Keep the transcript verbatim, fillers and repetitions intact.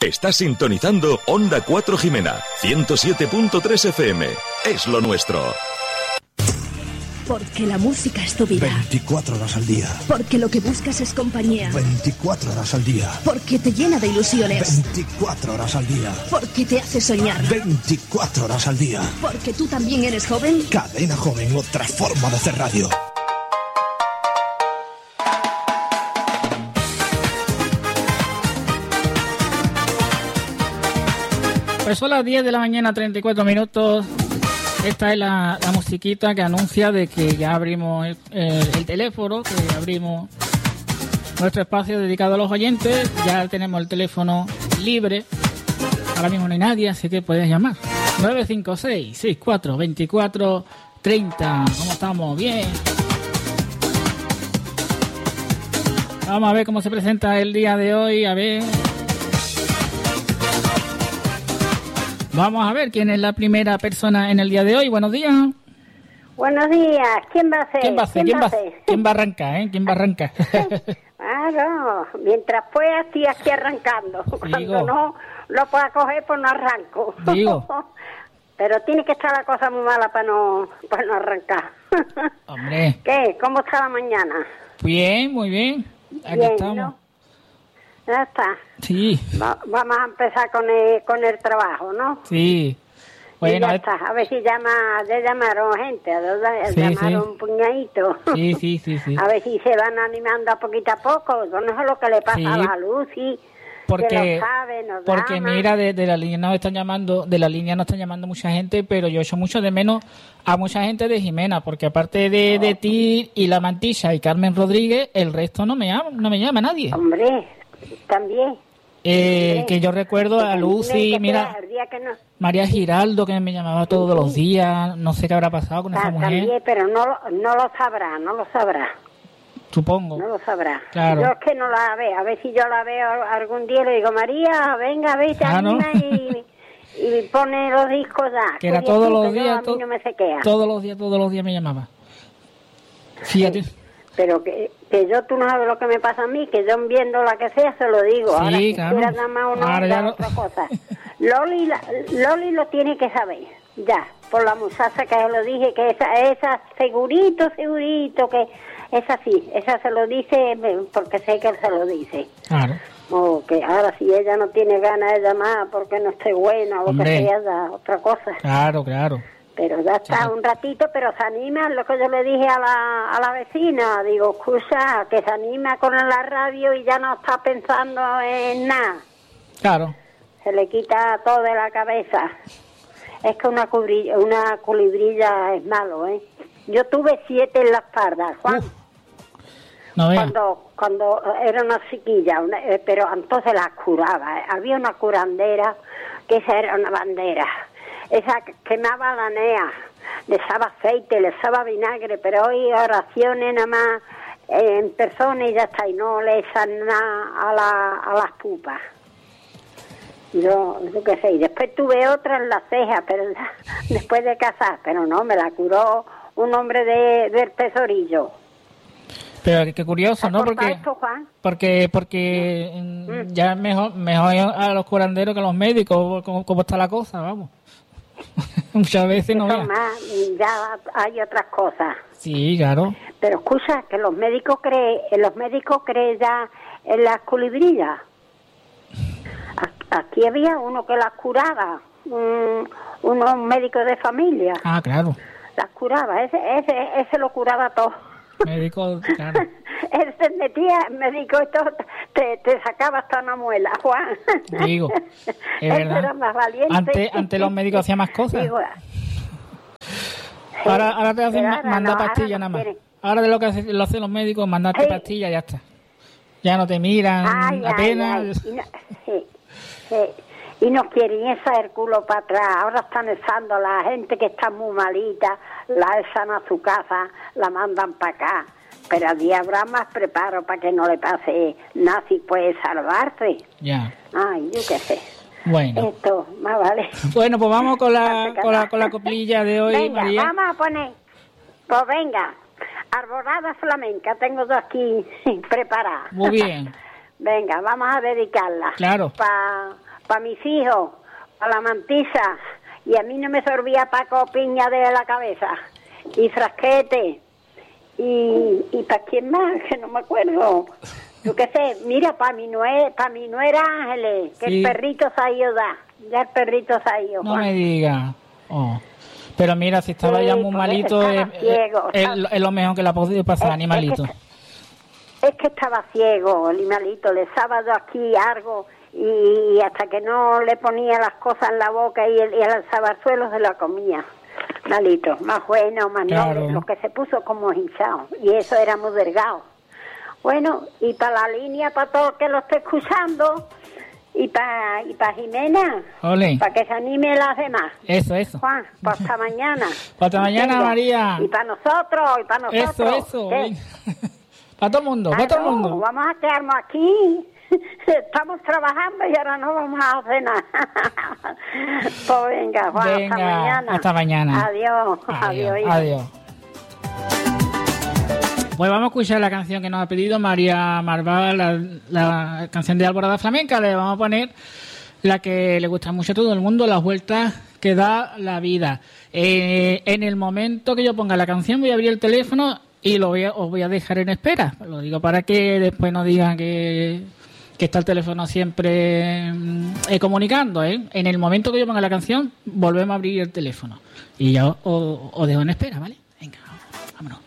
Estás sintonizando Onda cuatro Jimena, ciento siete punto tres F M. Es lo nuestro. Porque la música es tu vida. veinticuatro horas al día. Porque lo que buscas es compañía. veinticuatro horas al día. Porque te llena de ilusiones. veinticuatro horas al día. Porque te hace soñar. veinticuatro horas al día. Porque tú también eres joven. Cadena Joven, otra forma de hacer radio. Pues son las diez de la mañana, treinta y cuatro minutos. Esta es la, la musiquita que anuncia de que ya abrimos el, el, el teléfono, que abrimos nuestro espacio dedicado a los oyentes. Ya tenemos el teléfono libre. Ahora mismo no hay nadie, así que puedes llamar. nueve cinco seis, seis cuatro, veinticuatro, treinta. ¿Cómo estamos? Bien. Vamos a ver cómo se presenta el día de hoy. A ver. Vamos a ver quién es la primera persona en el día de hoy. Buenos días. Buenos días. ¿Quién va a ser? ¿Quién va a ser? ¿Quién, ¿Quién, va, va, ¿quién va a arrancar? ¿Eh? ¿Quién va a arrancar? Claro, mientras pueda estoy aquí arrancando. Digo, cuando no lo pueda coger, pues no arranco. Digo. Pero tiene que estar la cosa muy mala para no, para no arrancar. Hombre. ¿Qué? ¿Cómo está la mañana? Bien, muy bien. Aquí bien, estamos. ¿no? Ya está. Sí. Va, vamos a empezar con el, con el trabajo, ¿no? Sí. Bueno, y ya está. A ver si llama, ya llamaron gente, ya sí, llamaron sí. un puñadito. Sí, sí, sí, sí. A ver si se van animando a poquito a poco. Yo no sé lo que le pasa sí. a la Lucy. Porque, que lo sabe, nos porque llama. mira, de, de la línea nos están llamando, de la línea nos están llamando mucha gente, pero yo echo mucho de menos a mucha gente de Jimena, porque aparte de, de ti y la Mantilla y Carmen Rodríguez, el resto no me llama, no me llama nadie. Hombre, también. Eh, que yo recuerdo a Lucy, mira, no. María Giraldo, que me llamaba todos los días, no sé qué habrá pasado con esa mujer. También, pero no, no lo sabrá, no lo sabrá. Supongo. No lo sabrá. Claro. Yo es que no la veo, a ver si yo la veo algún día y le digo, María, venga, vete ah, a ¿no? y, y pone los discos ya. Que era todos los días, yo, a mí no me sequea. todos los días, todos los días me llamaba. Fíjate. Sí. Pero que, que yo, tú no sabes lo que me pasa a mí, que yo viendo la que sea se lo digo. Sí, ahora, si claro. nada más uno Ahora ya no. otra cosa. Loli, la, Loli lo tiene que saber, ya, por la muchacha que se lo dije, que esa, esa segurito, segurito, que esa sí, esa se lo dice porque sé que él se lo dice. Claro. O que ahora si ella no tiene ganas de llamar porque no esté buena o lo Hombre. que sea, ya, otra cosa. Claro, claro. Pero ya está sí. un ratito, pero se anima, lo que yo le dije a la, a la vecina, digo, escucha, que se anima con la radio y ya no está pensando en nada. Claro. Se le quita todo de la cabeza. Es que una, cubri, una culibrilla es malo, ¿eh? Yo tuve siete en la espalda, Juan. Uf. No vea. Cuando, cuando era una chiquilla, una, eh, pero entonces la curaba. ¿eh? Había una curandera, que esa era una bandera. Esa quemaba la nea, le echaba aceite, le echaba vinagre, pero hoy oraciones nada más eh, en persona y ya está, y no le echan nada a, la, a las pupas. Yo, yo qué sé, y después tuve otra en la ceja, pero ya, después de casar, pero no, me la curó un hombre de, del Tesorillo. Pero qué curioso, ¿no? Porque esto, Juan? porque porque mm. ya es mejor mejor a los curanderos que a los médicos, como, como está la cosa, vamos. Muchas veces no vea. Más, ya hay otras cosas. Sí, claro. Pero escucha, que los médicos creen, los médicos creen ya en las culibrillas. Aquí había uno que las curaba, un, unos médicos de familia. Ah, claro. Las curaba, ese ese ese lo curaba todo. Médico, claro. Él se metía, médico, esto te, te sacaba hasta una muela, Juan. Digo, es verdad. Era más valiente. Antes, antes los médicos hacían más cosas. Digo, ahora, ahora te hacen ahora mandar no, pastillas ahora nada más. Quieren. Ahora de lo que hace, lo hacen los médicos, mandarte sí. pastillas y ya está. Ya no te miran ay, apenas. Ay, ay. Y, no, sí, sí. y no quieren echar el culo para atrás. Ahora están echando la gente que está muy malita, la echan a su casa, la mandan para acá. Pero allí habrá más preparo para que no le pase nada si puede salvarse. Ya. Ay, yo qué sé. Bueno. Esto, más vale. Bueno, pues vamos con la, con la, con la coplilla de hoy, venga, María. Vamos a poner, pues venga, Arborada Flamenca, tengo yo aquí preparada. Muy bien. Venga, vamos a dedicarla. Claro. Para para mis hijos, para la mantisa, y a mí no me sorbía Paco Piña de la cabeza, y Frasquete, y, y para quién más, que no me acuerdo. Yo qué sé, mira, para mi nuera, para mi nuera Ángeles, que sí. El perrito se ha ido, da, ya el perrito se ha ido. No Juan. Me diga. Oh. Pero mira, si estaba sí, ya muy malito, es, ciego, es, es, es lo mejor que le ha podido pasar, es, animalito. Es que, es que estaba ciego, el animalito, le sábado aquí algo, y hasta que no le ponía las cosas en la boca y el, y el sabarzuelo se la comía. Malito, más bueno, más claro. Noble, lo que se puso como hinchado, y eso era muy delgado. Bueno, y para la línea, para todo el que lo esté escuchando, y para y para Jimena, Olé. Para que se anime las demás. Eso, eso. Juan, para hasta mañana. Para hasta mañana, María. Y para nosotros, y para nosotros. Eso, eso. Para todo el mundo, para ah, todo el mundo. No, vamos a quedarnos aquí. Estamos trabajando y ahora no vamos a hacer nada. Pues venga, Juan, venga, hasta mañana. Hasta mañana. Adiós, adiós. Adiós. adiós. Pues vamos a escuchar la canción que nos ha pedido María Marval, la, la canción de Alborada Flamenca. Le vamos a poner la que le gusta mucho a todo el mundo, Las vueltas que da la vida. Eh, en el momento que yo ponga la canción voy a abrir el teléfono y lo voy a, os voy a dejar en espera. Lo digo para que después no digan que, que está el teléfono siempre eh, comunicando. ¿eh? En el momento que yo ponga la canción volvemos a abrir el teléfono. Y ya os, os dejo en espera, ¿vale? Venga, vámonos.